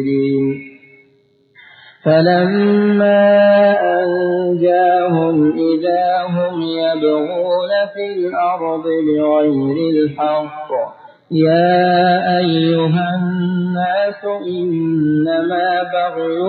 فلما أنجاهم إذا هم يبغون في الأرض بغير الحق يا أيها الناس إنما بغيكم